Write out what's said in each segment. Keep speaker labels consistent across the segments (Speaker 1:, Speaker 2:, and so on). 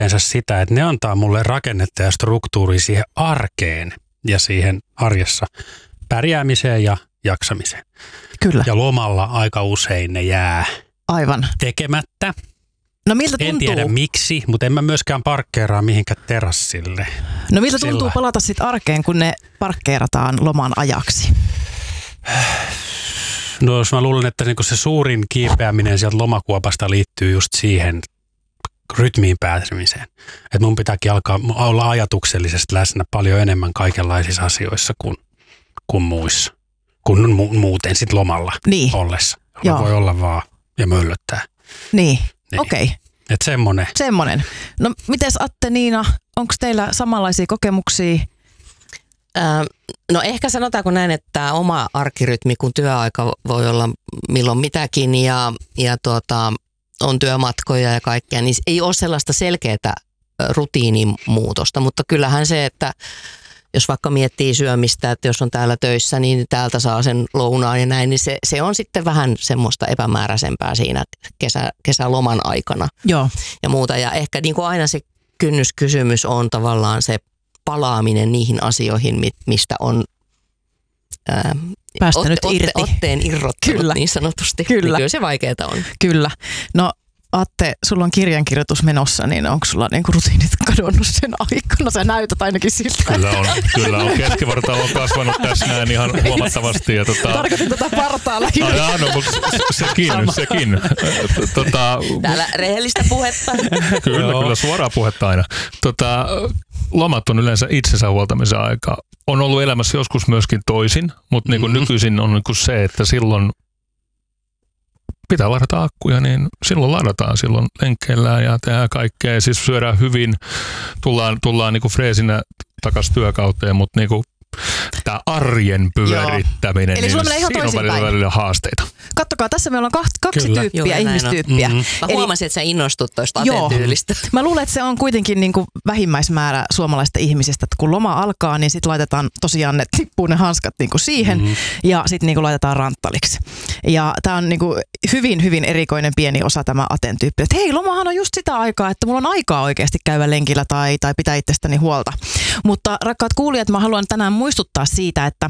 Speaker 1: sitä, että ne antaa mulle rakennetta ja struktuuria siihen arkeen ja siihen arjessa pärjäämiseen ja jaksamiseen.
Speaker 2: Kyllä.
Speaker 1: Ja lomalla aika usein ne jää
Speaker 2: aivan
Speaker 1: tekemättä.
Speaker 2: No miltä tuntuu?
Speaker 1: En tiedä miksi, mutta en mä myöskään parkkeeraa mihinkään terassille.
Speaker 2: No miltä tuntuu palata sitten arkeen, kun ne parkkeerataan loman ajaksi?
Speaker 1: No jos mä luulen, että niinku se suurin kiipeäminen sieltä lomakuopasta liittyy just siihen rytmiin pääsemiseen. Että mun pitääkin alkaa olla ajatuksellisesti läsnä paljon enemmän kaikenlaisissa asioissa kuin muissa. Kun muuten sit lomalla ollessa. Voi olla vaan ja möllöttää.
Speaker 2: Niin. Okei. Okay.
Speaker 1: Että semmonen.
Speaker 2: No mites Atte, Niina, onko teillä samanlaisia kokemuksia?
Speaker 3: No ehkä sanotaanko näin, että tämä oma arkirytmi, kun työaika voi olla milloin mitäkin ja on työmatkoja ja kaikkea, niin ei ole sellaista selkeää rutiinimuutosta, mutta kyllähän se, että jos vaikka miettii syömistä, että jos on täällä töissä, niin täältä saa sen lounaan ja näin, niin se on sitten vähän semmoista epämääräisempää siinä kesäloman aikana.
Speaker 2: Joo.
Speaker 3: Ja muuta. Ja ehkä niin kuin aina se kynnyskysymys on tavallaan se palaaminen niihin asioihin, mistä on
Speaker 2: päästänyt irti.
Speaker 3: Otteen irrottanut
Speaker 2: Kyllä.
Speaker 3: niin sanotusti.
Speaker 2: Kyllä.
Speaker 3: Niin kyllä se vaikeaa on.
Speaker 2: Kyllä. No Atte, sulla on kirjankirjoitus menossa, niin onko sulla niinku rutiinit kadonnut sen aikana? Sä näytät ainakin siltä.
Speaker 4: Kyllä on. Keskivartalo on kasvanut tässä näin ihan huomattavasti. Ja
Speaker 2: tarkoitin tätä partaa lähinnä.
Speaker 4: No, mutta sekin.
Speaker 3: Täällä rehellistä puhetta.
Speaker 4: Kyllä, suoraa puhetta aina. Lomat on yleensä itsensä huoltamisen aika. On ollut elämässä joskus myöskin toisin, mutta niin kuin nykyisin on niin kuin se, että silloin pitää ladata akkuja, niin silloin ladataan, silloin lenkkeillään ja tehdään kaikkea. Ja siis syödään hyvin, tullaan niin kuin freesinä takaisin työkauteen, mutta niin kuin tämä arjen pyörittäminen,
Speaker 2: eli
Speaker 4: niin siinä on välillä haasteita.
Speaker 2: Kattokaa, tässä meillä on kaksi tyyppiä, ihmistyyppiä.
Speaker 3: Mä huomasin, että sä innostut toista Aten-tyylistä.
Speaker 2: Mä luulen, että se on kuitenkin niin kuin vähimmäismäärä suomalaisista ihmisistä, että kun loma alkaa, niin sitten laitetaan tosiaan tippuu ne hanskat niin kuin siihen ja sitten niin kuin laitetaan ranttaliksi. Ja tämä on niin kuin hyvin, hyvin erikoinen pieni osa tämä Aten-tyyppi. Että hei, lomahan on just sitä aikaa, että mulla on aikaa oikeasti käydä lenkillä tai pitää itsestäni huolta. Mutta rakkaat kuulijat, mä haluan tänään muistuttaa siitä, että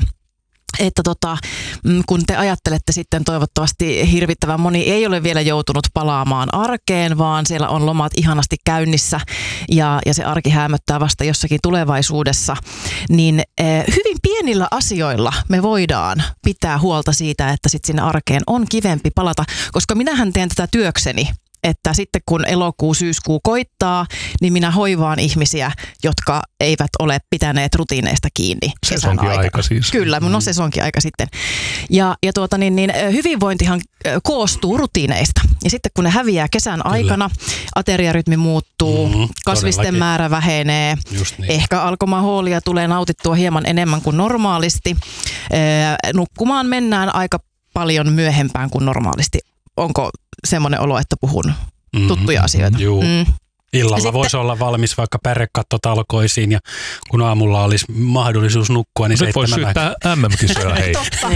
Speaker 2: kun te ajattelette sitten toivottavasti hirvittävän moni ei ole vielä joutunut palaamaan arkeen, vaan siellä on lomat ihanasti käynnissä ja se arki häämöttää vasta jossakin tulevaisuudessa, niin hyvin pienillä asioilla me voidaan pitää huolta siitä, että sitten sinne arkeen on kivempi palata, koska minähän teen tätä työkseni. Että sitten kun elokuu, syyskuu koittaa, niin minä hoivaan ihmisiä, jotka eivät ole pitäneet rutiineista kiinni kesän aikana.
Speaker 4: Aika siis.
Speaker 2: Kyllä, no sesonkin aika sitten. Ja hyvinvointihan koostuu rutiineista. Ja sitten kun ne häviää kesän aikana, ateriarytmi muuttuu, kasvisten määrä vähenee, niin. Ehkä alkomahoolia tulee nautittua hieman enemmän kuin normaalisti. Nukkumaan mennään aika paljon myöhempään kuin normaalisti. Onko semmoinen olo, että puhun tuttuja asioita?
Speaker 1: Joo. Illalla voisi olla valmis vaikka pärrekattotalkoisiin ja kun aamulla olisi mahdollisuus nukkua, niin 7
Speaker 4: voisi syyttää MM-kisoja, hei.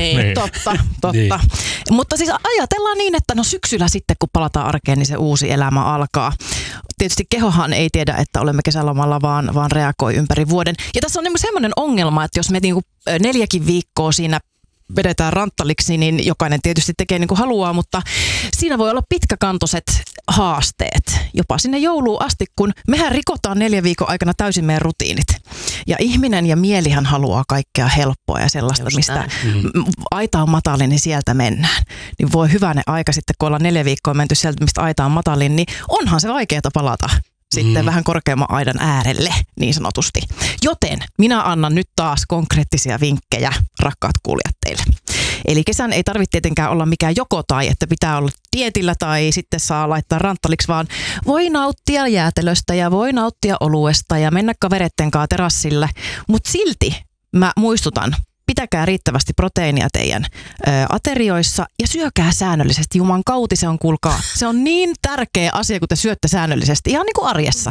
Speaker 2: Totta. Niin. Mutta siis ajatellaan niin, että syksyllä sitten kun palataan arkeen, niin se uusi elämä alkaa. Tietysti kehohan ei tiedä, että olemme kesälomalla, vaan reagoi ympäri vuoden. Ja tässä on niinku semmoinen ongelma, että jos me 4 viikkoa siinä vedetään ranttaliksi, niin jokainen tietysti tekee niin kuin haluaa, mutta siinä voi olla pitkäkantoiset haasteet jopa sinne jouluun asti, kun mehän rikotaan 4 viikon aikana täysin meidän rutiinit. Ja ihminen ja mielihän haluaa kaikkea helppoa ja sellaista, mistä aita on matalin, niin sieltä mennään. Niin voi hyvänä aika sitten, kun ollaan 4 viikkoa menty sieltä, mistä aita on matalin, niin onhan se vaikeaa palata sitten vähän korkeamman aidan äärelle, niin sanotusti. Joten minä annan nyt taas konkreettisia vinkkejä, rakkaat kuulijat teille. Eli kesän ei tarvitse tietenkään olla mikään joko tai, että pitää olla dietillä tai sitten saa laittaa ranttaliksi, vaan voi nauttia jäätelöstä ja voi nauttia oluesta ja mennä kavereitten kanssa terassille. Mutta silti mä muistutan, pitäkää riittävästi proteiinia teidän aterioissa ja syökää säännöllisesti. Juman kauti se on, kuulkaa. Se on niin tärkeä asia, kun te syötte säännöllisesti, ihan niin kuin arjessa.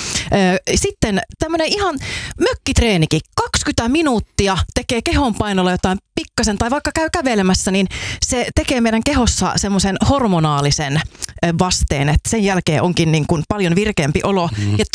Speaker 2: Sitten tämmöinen ihan mökkitreenikin. 20 minuuttia tekee kehonpainolla jotain pikkasen tai vaikka käy kävelemässä, niin se tekee meidän kehossa semmoisen hormonaalisen vasteen, että sen jälkeen onkin niin kuin paljon virkeämpi olo. Ja